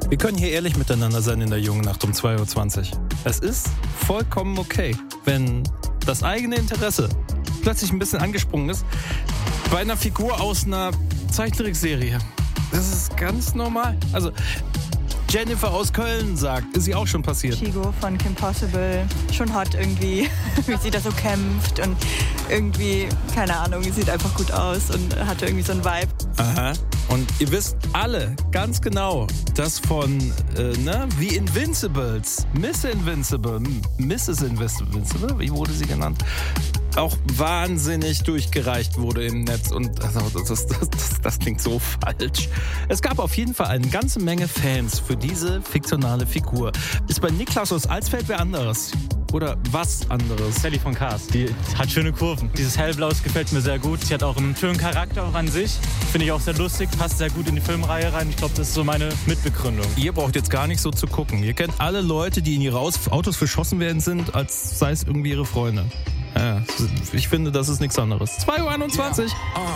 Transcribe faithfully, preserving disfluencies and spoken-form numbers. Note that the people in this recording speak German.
Wir können hier ehrlich miteinander sein in der jungen Nacht um zwei Uhr zwanzig. Es ist vollkommen okay, wenn das eigene Interesse plötzlich ein bisschen angesprungen ist bei einer Figur aus einer Zeichentrickserie. Das ist ganz normal. Also Jennifer aus Köln sagt, ist sie auch schon passiert. Chigo von Kim Possible, schon hot irgendwie, wie sie da so kämpft und irgendwie, keine Ahnung, sieht einfach gut aus und hat irgendwie so einen Vibe. Aha. Und ihr wisst alle ganz genau, dass von, äh, ne, wie Invincibles, Miss Invincible, Misses Invincible, wie wurde sie genannt, auch wahnsinnig durchgereicht wurde im Netz. Und also, das, das, das, das klingt so falsch. Es gab auf jeden Fall eine ganze Menge Fans für diese fiktionale Figur. Ist bei Niklas aus Alsfeld wer anderes? Oder was anderes? Sally von Cars, die hat schöne Kurven. Dieses Hellblaus gefällt mir sehr gut. Sie hat auch einen schönen Charakter auch an sich. Finde ich auch sehr lustig, passt sehr gut in die Filmreihe rein. Ich glaube, das ist so meine Mitbegründung. Ihr braucht jetzt gar nicht so zu gucken. Ihr kennt alle Leute, die in ihre Autos verschossen werden sind, als sei es irgendwie ihre Freunde. Ja, ich finde, das ist nichts anderes. zwei Uhr einundzwanzig. Yeah. Uh.